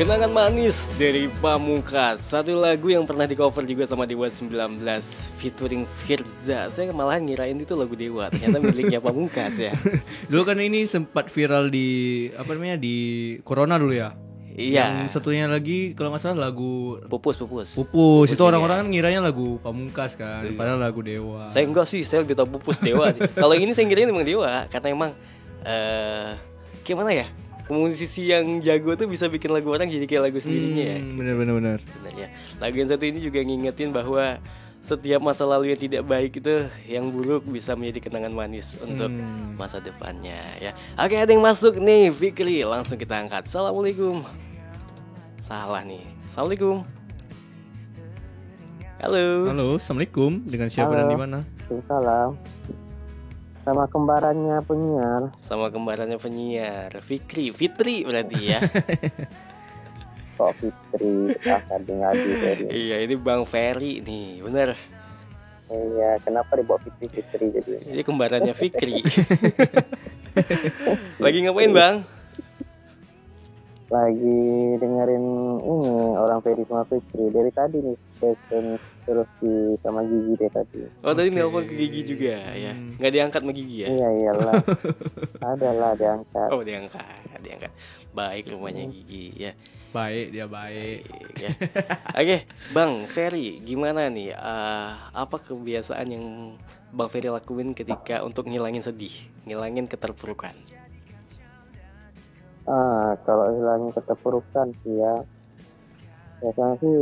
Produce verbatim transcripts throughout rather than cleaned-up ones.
Kenangan Manis dari Pamungkas, satu lagu yang pernah di cover juga sama Dewa sembilan belas featuring Firza. Saya malah ngirain itu lagu Dewa, ternyata miliknya Pamungkas ya. Dulu kan ini sempat viral di apa namanya di Corona dulu ya. Iya. Yang satunya lagi kalau nggak salah lagu Pupus, pupus. Pupus, itu juga. orang-orang kan ngiranya lagu Pamungkas kan, Iya. padahal lagu Dewa. Saya enggak sih, saya lebih tahu Pupus Dewa sih. Kalau ini saya ngirain emang Dewa, karena emang eh gimana ya? Musisi yang jago tuh bisa bikin lagu orang jadi kayak lagu sendirinya ya. Hmm, bener bener bener. Benar ya. Lagu yang satu ini juga ngingetin bahwa setiap masa lalu yang tidak baik itu, yang buruk bisa menjadi kenangan manis untuk Hmm. masa depannya ya. Oke, ada yang masuk nih, Fikri. Langsung kita angkat. Assalamualaikum. Salah nih. Assalamualaikum. Halo. Halo, assalamualaikum. Dengan siapa dan Halo. di mana? Salam. Sama kembarannya penyiar. Sama kembarannya penyiar, Fikri, Fitri berarti ya. Kok Fitri akan dengar dari. Iya, ini Bang Ferry nih, bener. Iya, kenapa dibawa Fitri Fitri jadi? Ini kembarannya Fikri. Lagi ngapain, Bang? Lagi dengerin ini orang Ferry sama Fitri dari tadi nih. Session terus di sama Gigi deh tadi. Oh, tadi Oke. nelpon ke Gigi juga ya. Hmm. Nggak diangkat sama Gigi ya? Iya iyalah. Adalah diangkat. Oh, diangkat, diangkat. Baik rumahnya Gigi ya. Baik, dia baik. Baik, ya. Oke, Bang Ferry, gimana nih? eh, apa kebiasaan yang Bang Ferry lakuin ketika untuk ngilangin sedih, ngilangin keterpurukan? Ah, kalau hilangin keterpurukan sih ya. Biasanya sih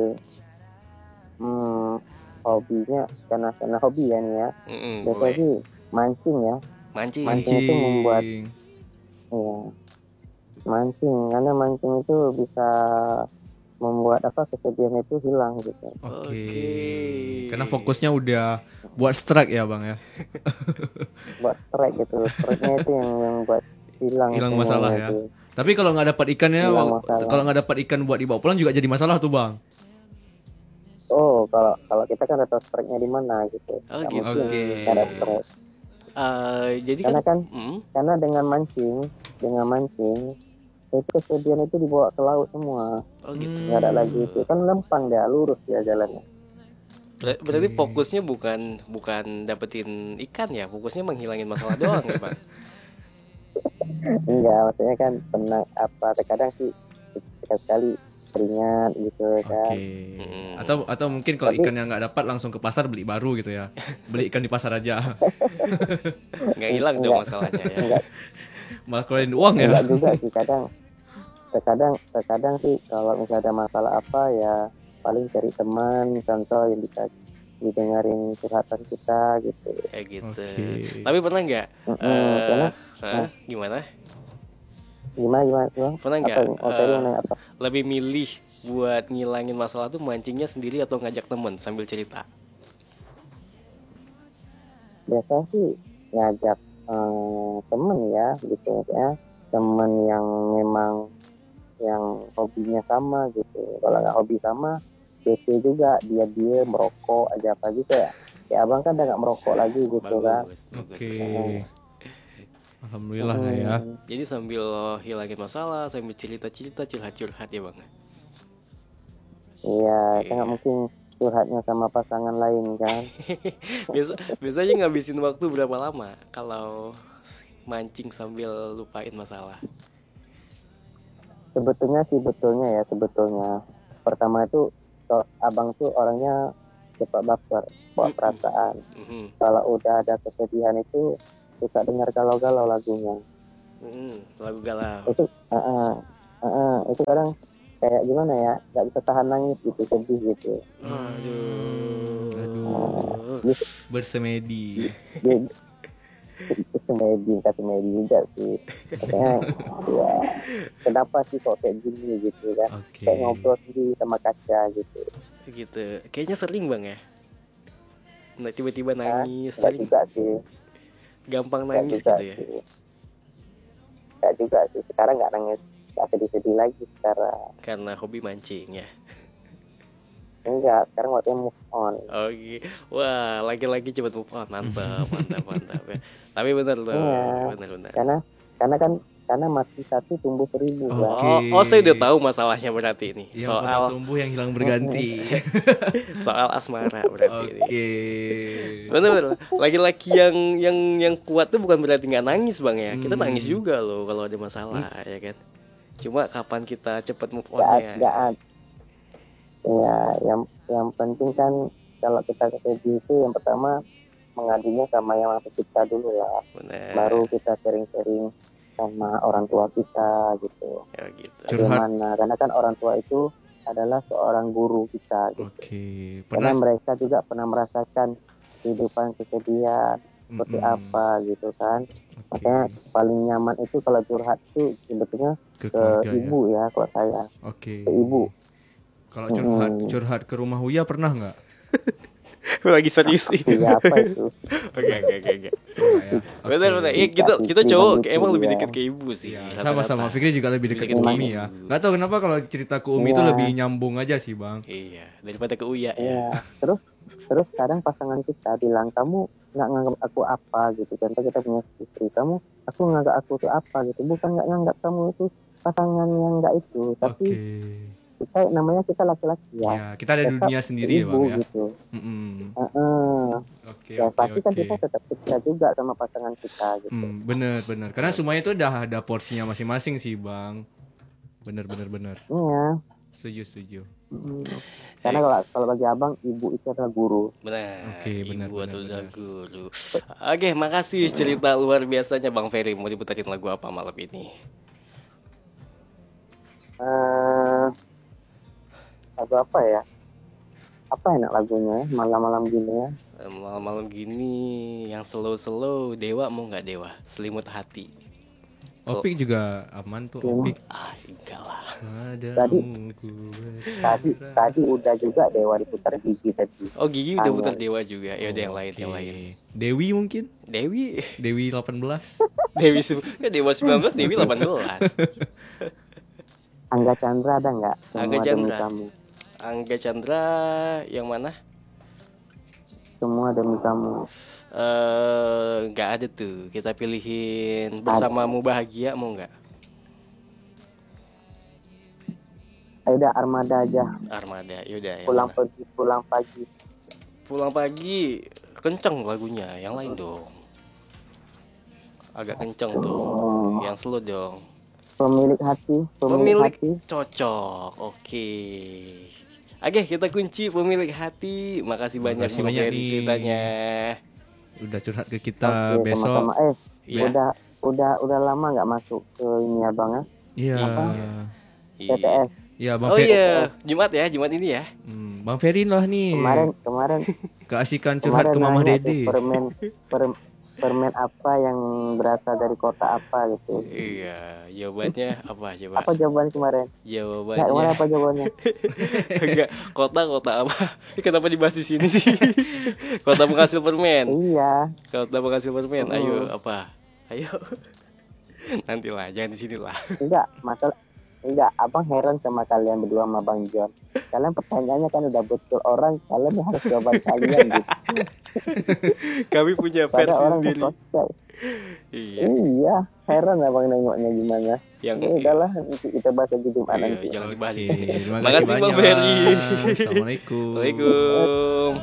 hmm, hobinya karena karena hobi ya nih ya. Mm-mm, Biasanya boleh. sih mancing ya. Mancing. Mancing. itu membuat- Iya. Mancing, karena mancing itu bisa membuat apa kesedihan itu hilang gitu. Oke. Oke. Karena fokusnya udah buat strike ya, Bang ya. Buat strike gitu. Strike-nya itu yang yang buat hilang. Hilang semuanya masalah ya. itu. Tapi kalau nggak dapat ikannya, Hilang wak- masalah. kalau nggak dapat ikan buat dibawa pulang juga jadi masalah tuh, Bang. Oh, kalau kalau kita kan udah tahu strike-nya di mana gitu. Oh, Nggak gitu. mungkin Oke. nggak ada strike. Eh, jadi Karena kan, kan mm, karena dengan mancing, dengan mancing itu kesedihan itu dibawa ke laut semua. oh gitu. Nggak ada lagi itu. Kan lempang dia, lurus dia jalannya. Ber- Berarti Oke. fokusnya bukan bukan dapetin ikan ya, fokusnya menghilangin masalah doang ya, Bang. Enggak, maksudnya kan pernah apa terkadang sih sekali teringat gitu kan. Oke. Mm. Atau atau mungkin kalau Tapi- ikan yang nggak dapat langsung ke pasar beli baru gitu ya. Beli ikan di pasar aja. Nggak hilang dong Enggak. masalahnya ya. Enggak, Malah keluarin uang ya. enggak juga sih kadang. Terkadang terkadang sih kalau misalnya ada masalah apa ya paling cari teman, contoh yang bisa didengarin curhatan kita gitu. Kayak gitu. Oke. Tapi pernah nggak? Mm-mm, eh, karena- hah? Gimana? Gimana gimana Bang? Pernah Apa nggak? yang- oh, tadi eh, mau nanya apa? Lebih milih buat ngilangin masalah tuh mancingnya sendiri atau ngajak temen sambil cerita? Biasa sih ngajak eh, temen ya gitu ya, temen yang memang yang hobinya sama gitu. Kalau nggak hobi sama P C juga, dia dia merokok aja apa gitu ya. Ya abang kan udah nggak merokok lagi gitu kan. Bagus, bagus. Oke. Alhamdulillah lah ya. Hmm, Jadi sambil hilangin masalah, sambil cerita-cerita, curhat-curhat ya, Bang. Iya, Oke. kan nggak mungkin curhatnya sama pasangan lain kan. Biasa, biasanya ngabisin waktu berapa lama kalau mancing sambil lupain masalah? Sebetulnya sih betulnya ya sebetulnya. Pertama itu so- abang tuh orangnya cepat baper, bawa Mm-mm. perasaan. Mhm. Kalau udah ada kesedihan itu suka dengar galau-galau lagunya. Mhm, lagu galau. Itu uh, uh, uh, uh, itu kadang kayak gimana ya, nggak bisa tahan nangis gitu, sedih gitu. Aduh. Aduh. Dia, Bersemedi. dia itu semedi, kasih semedi juga sih. Katanya, ya kenapa sih kok kayak gini gitu kan? Oke. Kayak ngobrol sendiri sama kaca gitu. Gitu. Kayaknya sering, Bang ya. Nah, tiba-tiba nangis, Nggak sering juga sih, gampang nggak nangis juga gitu ya. sih. Nggak juga sih. Sekarang nggak nangis, nggak sedih-sedih lagi sekarang. Karena hobi mancing ya. Enggak, sekarang waktunya move on. Oke, wah lagi-lagi cepat move on, mantap, mantap, mantap ya. Tapi benar loh, Iya. benar-benar. Karena karena kan karena mati satu tumbuh seribu Oh. kan. Oke. Oh, oh, saya udah tahu masalahnya berarti ini. Yang soal potong tumbuh yang hilang berganti. soal asmara berarti ini. Oke. Bener-bener. Laki-laki yang yang yang kuat tuh bukan berarti nggak nangis bang ya. Kita Hmm. nangis juga loh kalau ada masalah ya kan. Cuma kapan kita cepet move Nggak on-nya. nggak ad- ya yang yang penting kan kalau kita kayak gitu yang pertama mengadunya sama yang masuk kita dulu lah, Bener. baru kita sharing-sharing sama orang tua kita gitu. Ya gitu. Curhat. Bagaimana? Karena kan orang tua itu adalah seorang guru kita gitu. Oke. Karena Pernah mereka juga pernah merasakan kehidupan kesedihan seperti Mm-mm. apa gitu kan. Oke. Makanya paling nyaman itu kalau curhat itu sebetulnya Ke ke keluarga ya. ibu ya kalau saya. Oke. Ke ibu. Kalau curhat Mm-mm. curhat ke rumah Uya pernah nggak? Lagi serius sih. Iya apa itu? Oke oke oke oke. Pernah ya. Oke. Bener bener. Iya kita kita Dibanding cowok itu, emang lebih iya. dekat ke ibu sih. Iya, rata-rata. sama-sama. Fikri juga lebih dekat ke Lebih dekat Umi ke ya. ibu. Gak tau kenapa kalau cerita ke Umi itu Iya. lebih nyambung aja sih bang. Iya daripada ke Uya ya. Iya. Terus terus kadang pasangan kita bilang kamu nggak nganggap aku apa gitu. Contoh kita punya istri, kamu aku nganggap aku tuh apa gitu. Bukan nggak nganggap kamu itu pasangan yang nggak itu, Oke. tapi kita namanya kita laki-laki ya. Ya, kita ada Tetap dunia sendiri ya ibu bang ya. gitu. Mm-mm. Heeh. Oke Ya oke pasti kan oke. kita tetap kita juga sama pasangan kita gitu. Hmm, bener bener. Karena semuanya itu udah ada porsinya masing-masing sih bang. Bener bener bener. Iya. Setuju setuju. Mm. Karena kalau kalau bagi abang ibu itu adalah guru. Benar. Oke, benar, Ibu benar, atau benar. guru. Oke, makasih cerita luar biasanya Bang Ferry. Mau diputarin lagu apa malam ini? Eh lagu apa ya? Apa enak lagunya ya? Malam-malam gini ya? Eh, Malam-malam gini yang slow-slow, Dewa mau nggak Dewa? Selimut hati. Opik juga aman tuh Iya. Opik. Ah, enggak lah. Padamu ku Tadi berharap. tadi udah juga Dewa diputar gigi tadi. Oh, Gigi udah Angin. putar Dewa juga. Ya udah yang lain, yang Oke. lain. Dewi mungkin? Dewi, Dewi delapan belas. Dewi se- ya Dewa sembilan belas, Dewi delapan belas. Angga Chandra ada nggak? Semua Angga demi Chandra. kamu. Angga Chandra yang mana? Semua demi kamu. Eh, nggak ada tuh. Kita pilihin Bersamamu Bahagia mau nggak? Ayo dah Armada aja. Armada, yaudah. Yang Pulang mana? pergi, pulang pagi. Pulang pagi kenceng lagunya, yang lain dong. Agak kenceng tuh, Oh. yang slow dong. Pemilik hati, pemilik, Pemilik hati. cocok, oke. Oke, kita kunci pemilik hati. Makasih banyak Makasih Bang banyak Ferry nih. ceritanya. Udah curhat ke kita Oke, besok. sama-sama. Eh, Iya. udah udah udah lama nggak masuk ke ini ya bang ya? Iya. T T S. Iya Bang Oh Ferry. iya, Jumat ya, Jumat ini ya. Hmm, Bang Ferry lah nih. Kemarin kemarin Keasikan curhat ke kemarin Mama nanya tuh Dede. permen per- permen apa yang berasal dari kota apa gitu. Iya, jawabannya apa coba? Apa jawaban kemarin? Nggak, Jawabannya kemarin apa jawabannya? enggak, kota kota apa? Kenapa dibahas di sini sih? Kota penghasil permen. Iya. Kota penghasil permen. Ayo Hmm. apa? Ayo. Nantilah, jangan di sini lah. Enggak, masalah enggak, abang heran sama kalian berdua sama Bang John. Kalian pertanyaannya kan udah betul orang, kalian yang harus jawaban kalian gitu. Kami punya Pada versi orang sendiri. berkostel. Iya. Iya, heran abang nengoknya gimana. Yang Ya udahlah, nanti kita bahas lagi Jumat Iya, nanti. jangan dibahas. Oke, terima Makasih kasih Bang banyak. Ferry. Assalamualaikum. Waalaikumsalam.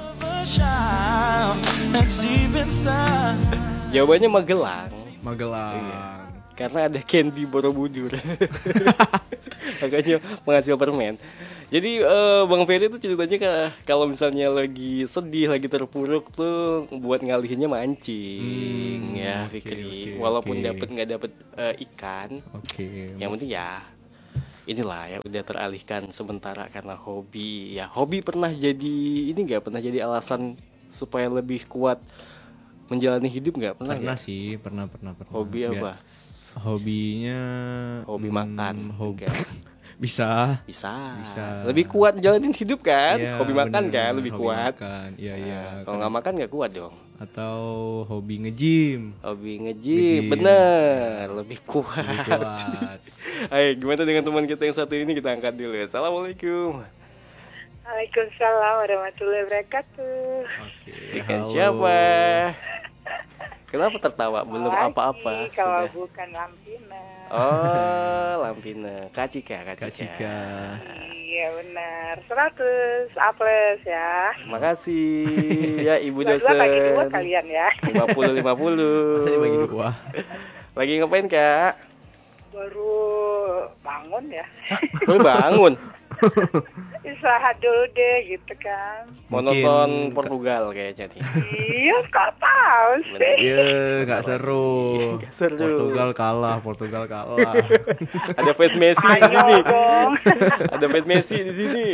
Jawabannya Magelang. Magelang. Karena ada Candy Borobudur. Makanya penghasil permen. Jadi eh, Bang Ferry itu ceritanya ka- kalau misalnya lagi sedih, lagi terpuruk tuh buat ngalihinnya mancing Hmm, ya oke, Fikri. oke, Walaupun oke. dapet nggak dapet eh, ikan, Oke. yang penting ya inilah ya udah teralihkan sementara karena hobi. Ya hobi pernah jadi ini nggak pernah jadi alasan supaya lebih kuat menjalani hidup nggak pernah? Pernah nggak? sih, pernah pernah pernah. Hobi Biar- apa? Hobinya Hobi hmm, makan. Hobi Enggak. bisa. Bisa. Bisa. Lebih kuat jalanin hidup kan? Iya, hobi makan bener. kan lebih Hobi kuat. makan. Iya iya. Nah, kalau nggak makan nggak kuat dong. Atau hobi nge-gym. Hobi Nge-gym. nge-gym, bener, lebih kuat. Lebih kuat. Ayo, gimana dengan teman kita yang satu ini kita angkat dulu. Assalamualaikum. Waalaikumsalam warahmatullahi wabarakatuh. Oke. Dengan halo. siapa? Kenapa tertawa? Belum Lagi, apa-apa. Kalau Sudah. bukan Lampina. Oh, Lampina. Kak Cika, Kak Cika. Kak Cika. Iya benar, seratus A plus ya. Makasih ya Ibu Dua-dua dosen. bagi dua kalian ya. lima puluh lima puluh. Masa dibagi dua? Lagi ngapain, Kak? Baru bangun ya. Baru bangun. Istirahat dulu deh gitu kan. Mau Mungkin- nonton Portugal kayaknya nih. Iya, kok tahu sih. Iya, nggak seru. Nggak seru. Portugal kalah, Portugal kalah. Ada fans Messi di sini. Spanyol dong. Ada fans Messi di sini.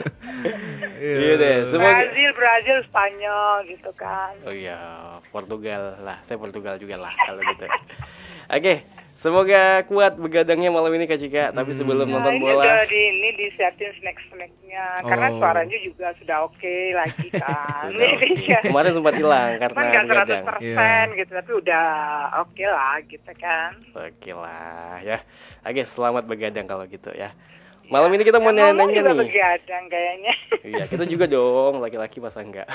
Iya deh, semoga. Brazil, Brazil, Spanyol gitu kan. Oh iya, Portugal lah. Saya Portugal juga lah kalau gitu. Oke, semoga kuat begadangnya malam ini Kak Cika. Tapi sebelum Nah, nonton ini bola, udah di ini disiapin snack-snacknya karena Oh. suaranya juga sudah oke lagi kan. Sudah oke. Jadinya Kemarin sempat hilang karena cuman nggak seratus begadang. persen Iya. gitu, tapi udah oke lah gitu kan. Oke lah ya. Oke, selamat begadang kalau gitu ya. Malam ini kita mau Yang ngomong nanya juga nih. begadang kayaknya. Iya, kita juga dong, laki-laki masa enggak.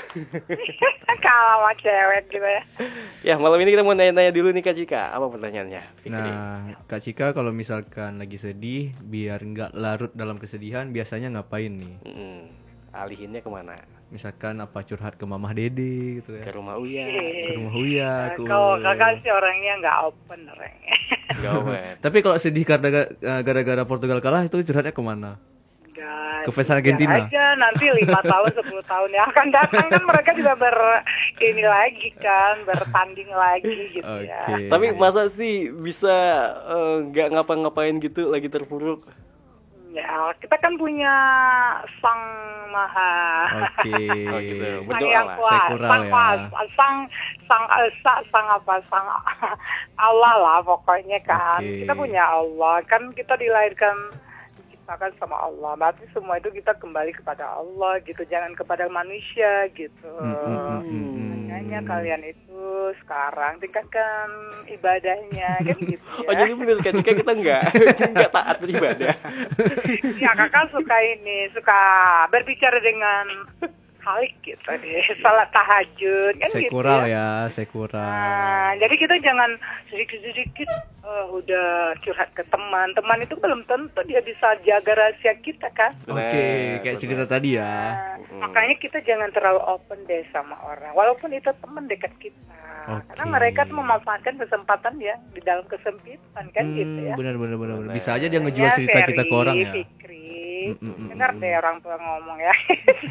Kalah sama cewek gitu ya. Ya, malam ini kita mau nanya-nanya dulu nih Kak Cika. Apa pertanyaannya, Fikri? Nah, Kak Cika kalau misalkan lagi sedih, biar nggak larut dalam kesedihan, biasanya ngapain nih? Mm-mm. Alihinnya kemana? Misalkan apa curhat ke Mamah Dede gitu Ke ya? rumah Uya. Ke rumah Uya. Nah, ke- kalau kakak sih orangnya nggak open orangnya. Gawat. Tapi kalau sedih karena ga- gara-gara Portugal kalah itu curhatnya kemana? Enggak. Ke fans Argentina? Biar aja nanti lima tahun sepuluh tahun yang akan datang kan mereka juga ber ini lagi kan, bertanding lagi gitu ya. Oke. Tapi masa sih bisa eh, nggak ngapa-ngapain gitu lagi terpuruk? Ya, kita kan punya Sang Maha. Oke. Oh, gitu. Sang Berdoa yang lah, kuat, sekural sang ya. kuat, sang sang eh, sa- sang apa, sang Allah lah pokoknya kan. Oke. Kita punya Allah, kan kita dilahirkan diciptakan sama Allah. Berarti semua itu kita kembali kepada Allah gitu, jangan kepada manusia gitu. Mm, mm, mm, mm. Makanya kalian itu sekarang tingkatkan ibadahnya kan gitu ya. Oh jadi bener Kak Cika kita nggak nggak taat beribadah. Ya kakak suka ini, suka berbicara dengan Khalik gitu deh, salat tahajud kan Sekural gitu ya, sekural. Nah, jadi kita jangan sedikit-sedikit eh, udah curhat ke teman. Teman itu belum tentu dia bisa jaga rahasia kita kan. Oke, Bener, kayak bener. cerita tadi ya. Nah, makanya kita jangan terlalu open deh sama orang, walaupun itu teman dekat kita. Oke. Karena mereka tuh memanfaatkan kesempatan ya di dalam kesempitan kan gitu ya. Benar benar benar. benar. Benar. Bisa aja dia ngejual Ya, cerita kita ke Ferry, orang ya. Fikri. Mm, mm, mm, Dengar mm. deh orang tua ngomong ya.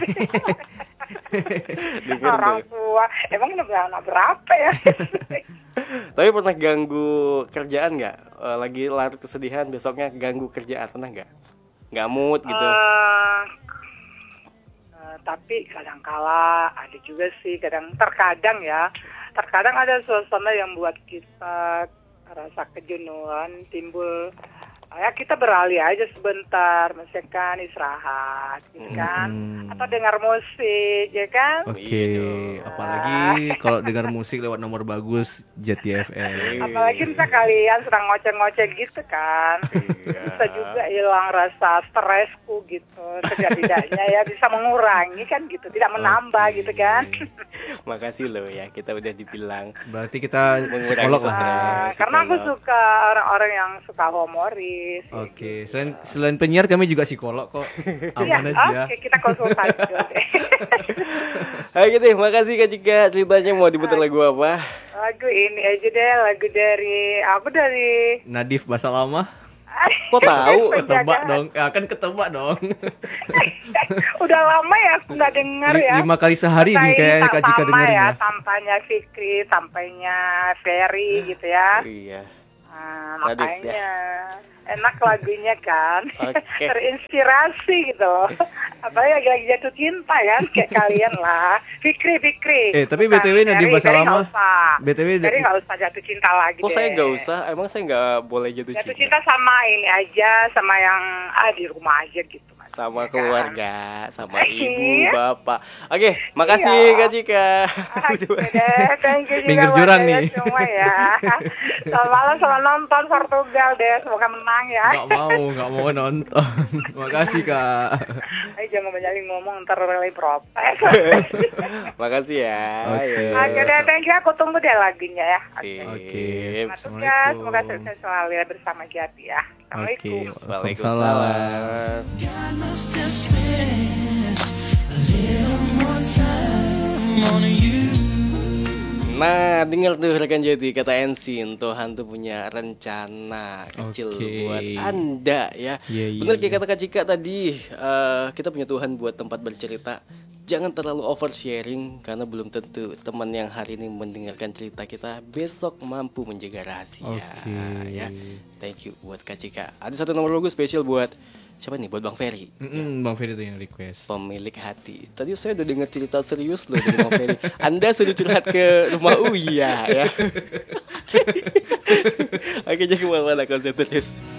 Dengar Orang tuh. tua, emang udah anak berapa ya? Tapi pernah ganggu kerjaan nggak? Eh, lagi larut kesedihan besoknya ganggu kerjaan pernah nggak? Nggak mood gitu? Eh, eh, tapi kadang-kala ada juga sih, kadang terkadang ya, terkadang ada suasana yang buat kita rasa kejenuhan timbul. Ya kita beralih aja sebentar, misalkan istirahat, gitu kan, Hmm. atau dengar musik, ya kan. Oke, Iya dong. apalagi kalau dengar musik lewat nomor bagus Jati F M. Apalagi misalnya kalian sedang ngoceh-ngoceh gitu kan, Iya. bisa juga hilang rasa stresku gitu, setidak-tidaknya ya bisa mengurangi kan gitu, tidak menambah Oke. gitu kan. Makasih loh ya, kita udah dibilang Berarti kita Mengurangi psikolog lah. stres. Nah, Psikolog. karena aku suka orang-orang yang suka humoris. Oke, selain selain penyiar kami juga psikolog kok. Iya, Aman aja. oke kita konsultasi dulu deh. Oke deh, makasih Kak Cika. Ceritanya mau diputar lagu apa? Lagu ini aja deh, lagu dari aku dari Nadif bahasa lama. Kok tahu? Penjaga. Ketebak dong. Ya kan ketebak dong. Udah lama ya aku nggak dengar Li- ya. lima kali sehari nih Sampai kayak tak Kak Cika sama dengerin ya, ya. sampainya Fikri, sampainya Ferry gitu ya. Iya. Nah, Nadif, makanya enak lagunya kan. Oke. Terinspirasi gitu loh. Apalagi lagi-lagi jatuh cinta kan kayak kalian lah. Fikri, Fikri. Eh, tapi Bukan B T W Nadif Ferry, bahasa Ferry lama. nggak usah. B T W Ferry nggak usah jatuh cinta lagi Kok deh. saya nggak usah? Emang saya nggak boleh jatuh Jatuh cinta? cinta sama ini aja, sama yang ah di rumah aja gitu mas. sama Ya kan? keluarga, sama ibu, Iya. bapak. Oke, makasih Iya. Kak Cika. Oke deh, thank you juga Pinggir buat jurang kalian nih. semua ya. Selamat malam, selamat nonton Portugal deh, semoga menang ya. Nggak mau, nggak mau nonton. Makasih kak. Ayo jangan banyak ngomong, ntar relay protes. Makasih ya. Oke. Yo. Oke deh, thank you, aku tunggu deh lagunya ya. Sip. Oke. Selamat tugas, semoga sukses selalu ya bersama Jati ya. Assalamualaikum. Oke. Waalaikumsalam. God must have spent a little more time on you. Nah, dengar tuh rekan Jati, kata Ensin, Tuhan tuh punya rencana kecil Oke. buat Anda ya. Iya, iya, Bener kayak iya. kata Kak Cika tadi, eh, kita punya Tuhan buat tempat bercerita. Jangan terlalu oversharing karena belum tentu teman yang hari ini mendengarkan cerita kita besok mampu menjaga rahasia. Oke. Ya, thank you buat Kak Cika. Ada satu nomor logo spesial buat siapa nih? Buat Bang Ferry. Mm-mm, Bang Ferry tuh yang request. Pemilik hati. Tadi saya udah dengar cerita serius loh dari Bang Ferry. Anda sudah curhat ke rumah Uya ya. Oke, jadi kemana-mana konsep terus.